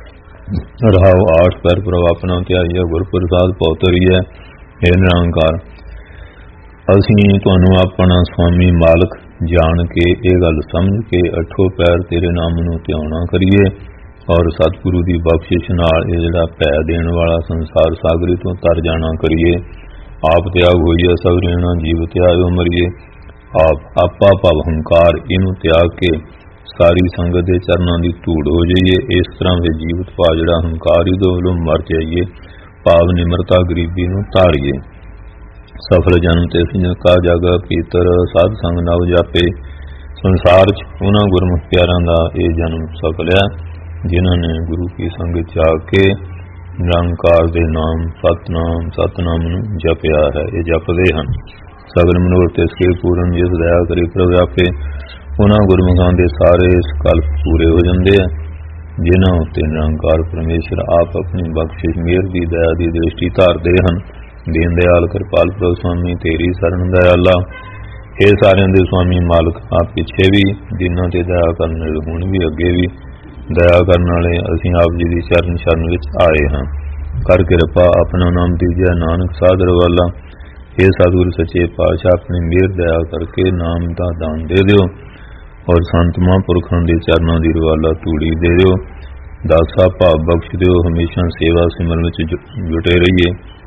रहाओ आठ पैर प्रभ अपना ध्याइए गुर प्रसाद पौतरीए। हे निरंकार असीं तुहानूं अपना स्वामी मालक जान के ये गल समझ के अठों पैर तेरे नाम नूं ध्याना करिए और सतगुरु की बख्शिश नाल ये जिहड़ा भै देण वाला संसार सागरी तो तर जाना करिए। आप त्याग होइए सब रहना जीव त्याग मरिए। आप आपा भव हंकार इनू त्याग के सारी संगत के चरणों की धूड़ हो जाइए। इस तरह के जीवित भा जिहड़ा हंकार ही दो लो मर जाइए। भाव निमरता गरीबी नूं तारीए। सफल जन्म ते का जग पीतर साध संग नव जापे। संसार च उन्हां गुरमुख प्यारां दा ये जन्म सफल है जिन्होंने गुरु की संगत जाके निरंकार दे नाम सतनाम सतनाम जपया है। ये जपते हैं सगल मनोरथ इसके पूर्ण जिस दया करी प्रभ आपे उन्होंने गुरमुखां दे सारे कल्प पूरे हो जाते हैं। जिन्हां उत्ते निरंकार परमेश्वर आप अपनी बख्शिश मेहर दी दया दी दृष्टि धारदे हन। दीन दयाल कृपाल प्रभु स्वामी तेरी शरण दयाला। हे सारिਆਂ ਦੇ स्वामी मालक, आप पिछे भी जिन्हां ते दया करन वाले हुण भी अगे भी दया करन वाले असीं आप जी दी चरण शरण विच आए हां। कर किरपा अपना नाम दीजिए नानक सादर वाला। हे सतगुरु सच्चे पातशाह, अपनी मेहर दया करके नाम दा दान दे दिओ और संत महापुरखां दे चरनां दी रवाला तूड़ी दे दिओ। दासा भाव बख्श दिओ, हमेशा सेवा सिमरन विच जुटे रहिए।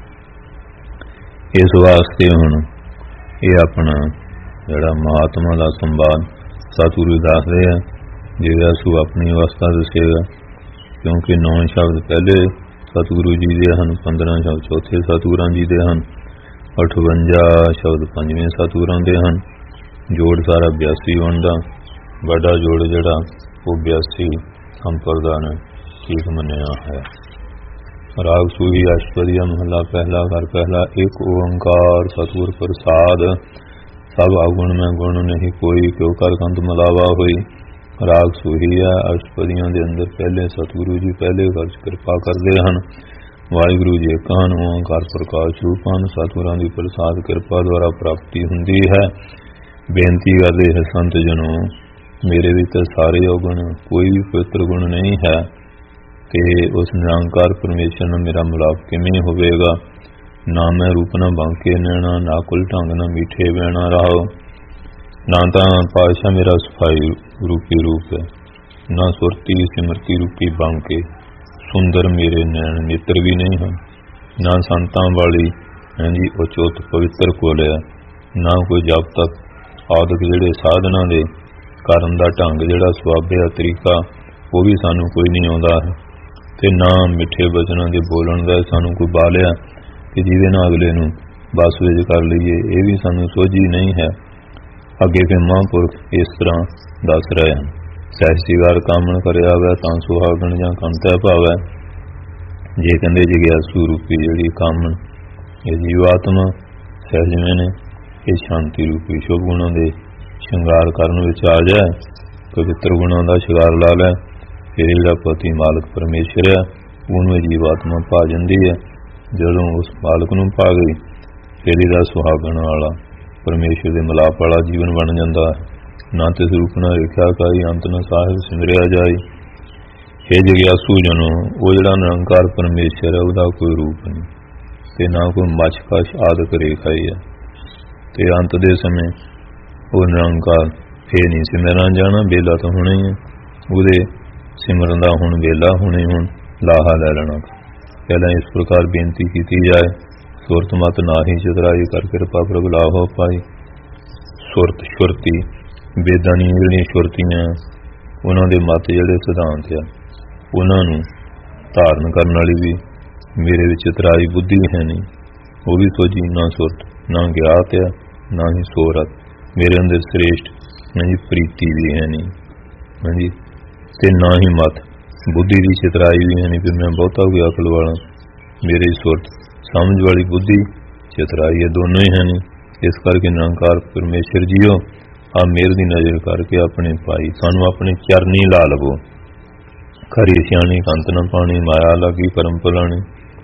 इस वास्ते हुण ये अपना जिहड़ा महात्मा दा संवाद सतगुरु दसदे आ, जिहड़ा सू अपनी अवस्था दसेगा, क्योंकि नौ शब्द पहले सतगुरु जी दे हन, पंद्रह शब्द चौथे सतगुरां जी दे हन, अठवंजा शब्द पंजवें सतगुरां दे हन। जोड़ सारा बयासी बनदा, बड़ा जोड़ जिहड़ा वो बयासी संप्रदाय ने ठीक मन्निया है। राग सूही अष्टपदिया महला पहला घर पहला। एक ओंकार सतगुर प्रसाद, सब अवगुण में गुण नहीं कोई, क्यों कर कंत मलावा हुई। राग सूही है, अष्टपदियों के अंदर पहले सतगुरु जी पहले खर्च कृपा करते हैं। वाहिगुरु जी एक हन, ओंकार प्रकाश रूप हन, सतगुरां दी प्रसाद कृपा द्वारा प्राप्ति हुंदी है। बेनती करते हैं संत जनों, मेरे विच सारे अवगुण कोई भी पवित्र गुण नहीं है, कि उस निरंकार परमेश्वर नाल मेरा मिलाप किवें होवेगा। ना मैं रूप ना बांके नैना, ना कुल ढंग ना मीठे बैणा रहो। ना तां पातशाह मेरा सफाई रूपी रूप है, ना सुरती सिमरती रूपी बांके। सुंदर मेरे नैन नेत्र भी नहीं हैं, ना संतां वाली है जी उचोत पवित्र कोल है, ना कोई जब तक आदक जिहड़े साधना दे करन दा ढंग जिहड़ा सुभाविक तरीका वो भी सानू कोई नहीं आउंदा है, ते ना मिठे वचनां दे बोलण दा सानू कोई बालिया कि जिहदे नाल अगले नूं बस विच कर लईए, ये भी सानू सोझी नहीं है। अगे के महापुरख इस तरह दस रहे हैं, सहज सिगार कामण करिया वै तां सुहागण जां कंतै भावै। जे कहंदे जिग्यासु रूपी जिहड़ी कामण ये जीवात्मा सहजवें ने ये शांति रूपी शुभ गुणों के श्रृंगार करन विच आ जाए, पवित्र गुणों का शिंगार ला लै, फिर जिहड़ा पति मालक परमेश्वर है उन्होंने जीवात्मा पा जाती है। जदों उस मालक नूं पा गई फिर जिहड़ा सुहागण वाला परमेश्वर के मिलाप वाला जीवन बन जाता है। ना तिस रूप न रेखा काई, अंत न साहिब सिमरिया जाई। हे जिग्यासू जनों, वो जिहड़ा निरंकार परमेश्वर है उसका कोई रूप नहीं, ते ना कोई मछ कश आदक रेखा ही है। ते अंत दे समय वो निरंकार फिर नहीं सिमरना जाना, बेला तो होना ही है। उहदे सिमरन दा हुण वेला हुणे हुण लाहा लै लेना। पहला इस प्रकार बेनती की जाए, सुरत मत नाही चतराई, कर कृपा प्रभ लाहो पाई। सुरत शुरती वेदां दी जिहड़ियां शुरतियां उन्हां दे मत जिहड़े सिद्धांत आ उन्हां नूं धारण करन वाली भी मेरे विच चतराई बुद्धि है नहीं, वो भी सोझी ना सुरत ना ज्ञात है ना ही सोरत। मेरे अंदर श्रेष्ठ हाँ जी प्रीति भी है नहीं, हाँ जी ते ना ही मत बुद्धि की चतराई भी है नहीं, फिर मैं बहुता कोई अकल वाला। मेरी सुरत समझ वाली बुद्धि चतराई है दोनों ही है नहीं। इस करके निरंकार परमेश्वर जीओ आ मेरे दी नजर करके अपने पाई सानू अपने चरनी ला लवो। खरी सियाणी कंत न पानी, माया लगी परम भुलाणी।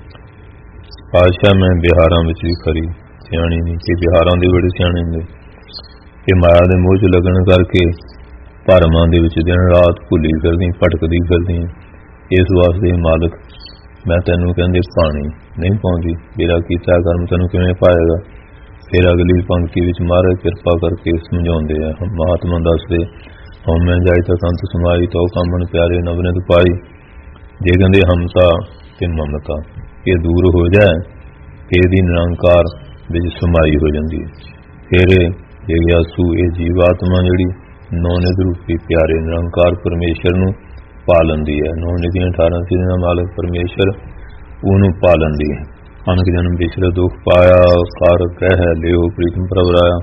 पातशाह मैं बिहारां विच भी खरी सियाणी नहीं, कि बिहारां दे बड़े सियाणे ने कि माया दे मोह च लगन करके भरमां दे विच दिन रात भुली फिरदी भटकदी फिरदी। इस वास्ते मालक मैं तैनूं कहंदे पानी नहीं पाउंदी, मेरा कीता कर्म तैनूं किवें पाएगा। फिर अगली पंक्ति विच महाराज किरपा करके समझाउंदे आ, महात्मा दसदे हम मैं जाई तक अंत समाई तो कामन प्यारे नवनित पाई। जे कहंदे हमसा ते ममता ये दूर हो जाए फिर दी निरंकार विच समाई हो जांदी। फिर जिग्यासू ये जीवात्मा जिहड़ी नौ निध रूपी प्यारे निरंकार परमेश्वर नूं पा लैंदी है। नौ निधियां अठारह सिद्धियां मालक परमेश्वर उहनूं पा लैंदी है। अनक जन्म पिछले दुख पाया कर कह लियो प्रीतम प्रभराया।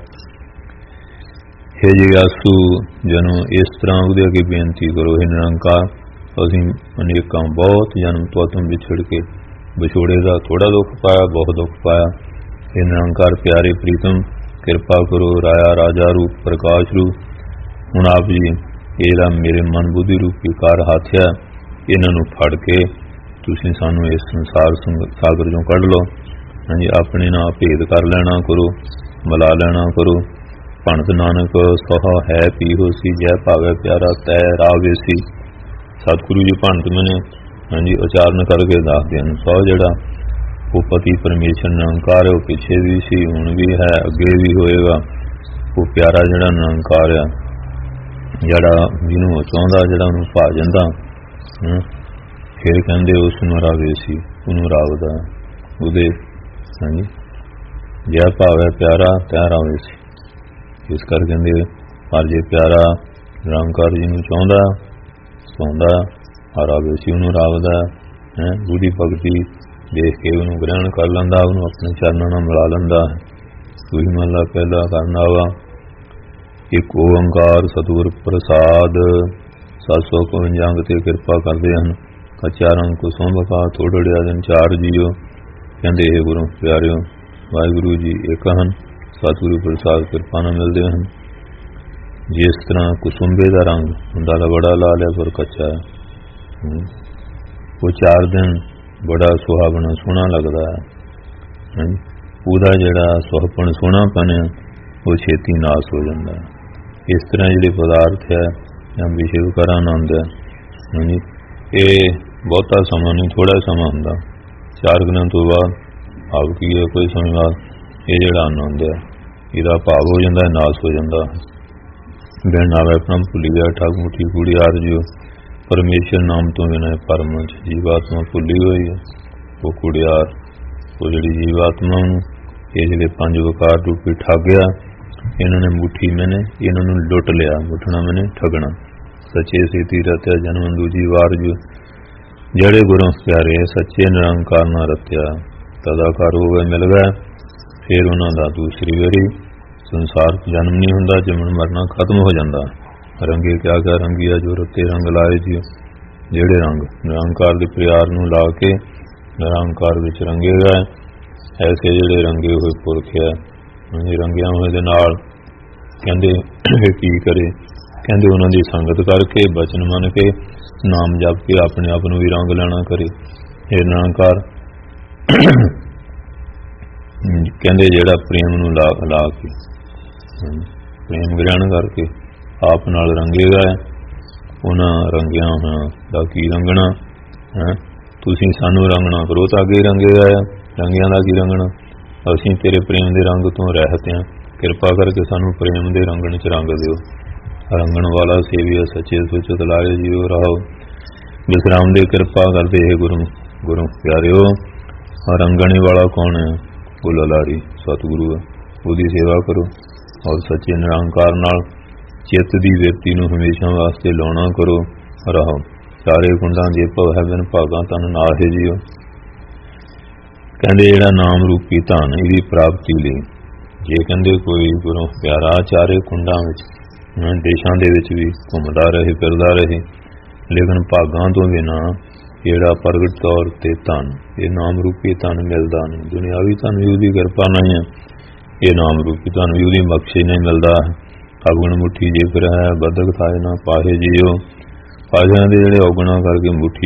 हे जिग्यासू जनो इस तरह उहदे अगे बेनती करो, हे निरंकार असीं अनेकां बहुत जन्म तो तुम विछड़ के विछोड़े का थोड़ा दुख पाया बहुत दुख पाया। हे निरंकार प्यारे प्रीतम कृपा करो, राया राजा रूप प्रकाश रूप। हुण आप जी ये मेरे मन बुद्धि रूपी कार हाथ है ਇਹਨਾਂ ਨੂੰ ਫੜ ਕੇ ਤੁਸੀਂ ਸਾਨੂੰ ਇਸ ਸੰਸਾਰ ਸਾਗਰ ਚੋਂ ਕੱਢ ਲਓ। ਹਾਂਜੀ, ਆਪਣੇ ਨਾਲ ਭੇਦ ਕਰ ਲੈਣਾ ਕਰੋ, ਮਿਲਾ ਲੈਣਾ ਕਰੋ। ਭਣਤ ਨਾਨਕ ਸੋਹਾ ਹੈ ਪੀਹੋ ਸੀ, ਜੈ ਭਾਵੇ ਪਿਆਰਾ ਤੈ ਰਾਵੇ ਸੀ। ਸਤਿਗੁਰੂ ਜੀ ਭਣਤ ਮੈਨੇ ਹਾਂਜੀ ਉਚਾਰਨ ਕਰਕੇ ਦੱਸਦੇ ਹਨ। ਸੋ ਜਿਹੜਾ ਉਹ ਪਤੀ ਪਰਮੇਸ਼ਰ ਨਿਰੰਕਾਰ ਹੈ, ਉਹ ਪਿੱਛੇ ਵੀ ਸੀ, ਹੁਣ ਵੀ ਹੈ, ਅੱਗੇ ਵੀ ਹੋਏਗਾ। ਉਹ ਪਿਆਰਾ ਜਿਹੜਾ ਨਿਰੰਕਾਰ ਆ, ਜਿਹੜਾ ਜਿਹਨੂੰ ਉਹ ਚਾਹੁੰਦਾ, ਜਿਹੜਾ ਉਹਨੂੰ ਭਾ ਜਾਂਦਾ, ਫਿਰ ਕਹਿੰਦੇ ਉਸ ਨੂੰ ਰਾਵੇ ਸੀ, ਉਹਨੂੰ ਰਾਵਦਾ ਉਹਦੇ। ਹਾਂਜੀ, ਜੈ ਭਾਵੇ ਪਿਆਰਾ ਤੈ ਰਾਵੇ ਸੀ। ਇਸ ਕਰ ਕਹਿੰਦੇ ਪਰ ਜੇ ਪਿਆਰਾ ਨਿਰੰਕਾਰ ਜੀ ਨੂੰ ਚਾਹੁੰਦਾ ਚਾਹੁੰਦਾ ਰਾਵੇ ਸੀ, ਉਹਨੂੰ ਰਾਵਦਾ ਹੈ। ਬੁੱਧੀ ਭਗਤੀ ਦੇਖ ਕੇ ਉਹਨੂੰ ਗ੍ਰਹਿਣ ਕਰ ਲੈਂਦਾ, ਉਹਨੂੰ ਆਪਣੇ ਚਰਨਾਂ ਨਾਲ ਮਿਲਾ ਲੈਂਦਾ। ਤੁਸੀਂ ਮਹਲਾ ਪਹਿਲਾ ਕਰਨਾ ਵਾ ਇੱਕ ਓੰਕਾਰ ਸਤਿਗੁਰ ਪ੍ਰਸਾਦ। ਸੱਤ ਸੌ ਇਕਵੰਜਾ ਅੰਗ ਤੇ ਕਿਰਪਾ ਕਰਦੇ ਹਨ। ਚਾਰਾਂ ਕੋ ਸੋਂਭਕਾ ਥੋੜੜਿਆ ਦਿਨ ਚਾਰ ਜੀਓ। ਕਹਿੰਦੇ ਇਹ ਗੁਰੂ ਪਿਆਰਿਓ ਵਾਹਿਗੁਰੂ ਜੀ ਇੱਕ ਹਨ, ਸਤਿਗੁਰੂ ਪ੍ਰਸਾਦ ਕਿਰਪਾ ਨਾਲ ਮਿਲਦੇ ਹਨ। ਜਿਸ ਤਰ੍ਹਾਂ ਕੁਸੁੰਬੇ ਦਾ ਰੰਗ ਹੁੰਦਾ ਤਾਂ ਬੜਾ ਲਾਲ ਹੈ ਪਰ ਕੱਚਾ ਹੈ, ਉਹ ਚਾਰ ਦਿਨ ਬੜਾ ਸੁਹਾਵਣਾ ਸੋਹਣਾ ਲੱਗਦਾ ਹੈ। ਉਹਦਾ ਜਿਹੜਾ ਸੁਹੱਪਣ ਸੋਹਣਾਪਨ ਹੈ ਉਹ ਛੇਤੀ ਨਾਸ ਹੋ ਜਾਂਦਾ। ਇਸ ਤਰ੍ਹਾਂ ਜਿਹੜੇ ਪਦਾਰਥ ਹੈ ਜਾਂ ਵਿਸ਼ੇ ਵਕਾਰਾਂ ਆਨੰਦ ਹੈ, ਹਾਂਜੀ ਇਹ ਬਹੁਤਾ ਸਮਾਂ ਨਹੀਂ, ਥੋੜ੍ਹਾ ਸਮਾਂ ਹੁੰਦਾ। ਚਾਰ ਦਿਨਾਂ ਤੋਂ ਬਾਅਦ ਭਾਵ ਕੀ ਹੈ, ਕੋਈ ਸਮੇਂ ਬਾਅਦ ਇਹ ਜਿਹੜਾ ਆਨੰਦ ਹੈ ਇਹਦਾ ਭਾਵ ਹੋ ਜਾਂਦਾ, ਨਾਸ ਹੋ ਜਾਂਦਾ। ਬਿਨ ਨਾਵੇ ਆਪਣਾ ਭੁੱਲੀ ਗਿਆ ਠੱਗ ਮੁੱਠੀ ਕੂੜਿਆਰ ਜਿਉ। ਪਰਮੇਸ਼ਰ ਨਾਮ ਤੋਂ ਬਿਨਾਂ ਪਰਮ ਜੀਵਾਤਮਾ ਭੁੱਲੀ ਹੋਈ ਹੈ, ਉਹ ਕੁੜਿਆਰ। ਉਹ ਜਿਹੜੀ ਜੀਵਾਤਮਾ ਨੂੰ ਇਹ ਜਿਹੜੇ ਪੰਜ ਵਕਾਰ ਰੂਪੀ ਠੱਗਿਆ, ਇਹਨਾਂ ਨੇ ਮੁੱਠੀ ਮੈਨੇ ਇਹਨਾਂ ਨੂੰ ਲੁੱਟ ਲਿਆ। ਮੁੱਠਣਾ ਮੈਨੇ ਠੱਗਣਾ। ਸੱਚੇ ਸੀਤੀ ਰਤਿਆ ਜਨਮ ਦੂਜੀ ਵਾਰ ਜੋ ਜਿਹੜੇ ਗੁਰੂ ਪਿਆਰੇ ਸੱਚੇ ਨਿਰੰਕਾਰ ਨਾਲ ਰਤਿਆ ਤਦਾਕਾਰ ਹੋ ਗਏ, ਮਿਲ ਗਏ। ਫਿਰ ਉਹਨਾਂ ਦਾ ਦੂਸਰੀ ਵਾਰੀ ਸੰਸਾਰ ਜਨਮ ਨਹੀਂ ਹੁੰਦਾ, ਜੰਮਣ ਮਰਨਾ ਖਤਮ ਹੋ ਜਾਂਦਾ। ਰੰਗੇ ਕਿਆ ਕਿਆ ਰੰਗੀਆ ਜੋ ਰਤੇ ਰੰਗ ਲਾਏ ਜੀ। ਜਿਹੜੇ ਰੰਗ ਨਿਰੰਕਾਰ ਦੇ ਪਿਆਰ ਨੂੰ ਲਾ ਕੇ ਨਿਰੰਕਾਰ ਵਿੱਚ ਰੰਗੇ ਗਏ, ਐਸੇ ਜਿਹੜੇ ਰੰਗੇ ਹੋਏ ਪੁਰਖ ਹੈ, ਰੰਗਿਆ ਹੋਏ ਦੇ ਨਾਲ ਕਹਿੰਦੇ ਕੀ ਕਰੇ, ਕਹਿੰਦੇ ਉਹਨਾਂ ਦੀ ਸੰਗਤ ਕਰਕੇ ਬਚਨ ਮੰਨ ਕੇ ਨਾਮ ਜਪ ਕੇ ਆਪਣੇ ਆਪ ਨੂੰ ਵੀ ਰੰਗ ਲੈਣਾ ਕਰੇ। ਇਹ ਨਿਰੰਕਾਰ ਕਹਿੰਦੇ ਜਿਹੜਾ ਪ੍ਰੇਮ ਨੂੰ ਲਾ ਲਾ ਕੇ ਪ੍ਰੇਮ ਗ੍ਰਹਿਣ ਕਰਕੇ ਆਪ ਨਾਲ ਰੰਗੇ ਗਏ। ਉਹਨਾਂ ਰੰਗਿਆ ਹੋਇਆ ਦਾ ਕੀ ਰੰਗਣਾ ਹੈ, ਤੁਸੀਂ ਸਾਨੂੰ ਰੰਗਣਾ ਕਰੋ ਤਾਂ ਅੱਗੇ ਰੰਗੇ ਗਏ। ਰੰਗਿਆਂ ਦਾ ਕੀ ਰੰਗਣਾ, ਅਸੀਂ ਤੇਰੇ ਪ੍ਰੇਮ ਦੇ ਰੰਗ ਤੋਂ ਰਹਿਤ ਹਾਂ, ਕਿਰਪਾ ਕਰਕੇ ਸਾਨੂੰ ਪ੍ਰੇਮ ਦੇ ਰੰਗਣ ਚ ਰੰਗ ਦਿਓ। ਰੰਗਣ ਵਾਲਾ ਸੇਵੀਆ ਸੱਚੇ ਸੁਚਿਤ ਲਾਰੇ ਜੀਓ ਰਹੋ। ਵਿਸਰਾਮ ਦੇ ਕਿਰਪਾ ਕਰਦੇ ਇਹ ਗੁਰੂ ਗੁਰੂ ਪਿਆਰਿਓ। ਰੰਗਣੇ ਵਾਲਾ ਕੌਣ ਹੈ, ਉਹ ਲਲਾਰੀ ਸਤਿਗੁਰੂ ਹੈ, ਉਹਦੀ ਸੇਵਾ ਕਰੋ ਔਰ ਸੱਚੇ ਨਿਰੰਕਾਰ ਨਾਲ ਚਿੱਤ ਦੀ ਵਿਅਕਤੀ ਨੂੰ ਹਮੇਸ਼ਾ ਵਾਸਤੇ ਲਾਉਣਾ ਕਰੋ ਰਹੋ। ਚਾਰੇ ਕੁੰਡਾਂ ਜੇ ਭਵ ਹੈ ਬਿਨ ਭਾਗਾਂ ਤਨ ਨਾਹੇ ਜੀਓ। ਕਹਿੰਦੇ ਜਿਹੜਾ ਨਾਮ ਰੂਪੀ ਧਨ ਇਹਦੀ ਪ੍ਰਾਪਤੀ ਲਈ ਜੇ ਕਹਿੰਦੇ ਕੋਈ ਗੁਰੂ ਪਿਆਰਾ ਚਾਰੇ ਕੁੰਡਾਂ ਵਿੱਚ ਦੇਸ਼ਾਂ ਦੇ ਵਿੱਚ ਵੀ ਘੁੰਮਦਾ ਰਹੇ ਫਿਰਦਾ ਰਹੇ, ਲੇਕਿਨ ਭਾਗਾਂ ਤੋਂ ਬਿਨਾਂ ਜਿਹੜਾ ਪ੍ਰਗਟ ਤੌਰ ਤੇ ਧਨ ਇਹ ਨਾਮ ਰੂਪੀ ਧਨ ਮਿਲਦਾ ਨਹੀਂ। ਦੁਨਿਆਵੀ ਧਨ ਵੀ ਉਹਦੀ ਕਿਰਪਾ ਨਹੀਂ ਹੈ, ਇਹ ਨਾਮ ਰੂਪੀ ਧਨ ਵੀ ਉਹਦੀ ਬਖਸ਼ਿਸ਼ ਨਹੀਂ ਮਿਲਦਾ। ਅਵਗੁਣ ਮੁੱਠੀ ਜੇਕਰ ਹੈ ਬਦਕ ਥਾਏ ਨਾ ਪਾਹੇ ਜੀਓ। ਪਾਹਿਆਂ ਦੇ ਜਿਹੜੇ ਔਗੁਣਾ ਕਰਕੇ ਮੁੱਠੀ